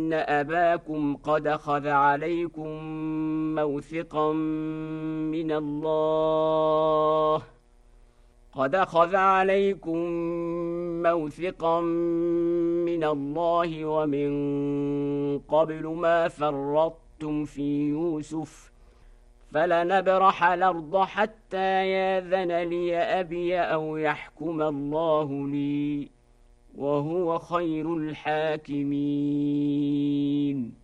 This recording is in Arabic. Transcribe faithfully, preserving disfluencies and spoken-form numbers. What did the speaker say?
إن أباكم قد أخذ عليكم موثقا من الله قد أخذ عليكم موثقا من الله ومن قبل ما فرطتم في يوسف فلنبرح الأرض حتى ياذن لي أبي أو يحكم الله لي وهو خير الحاكمين.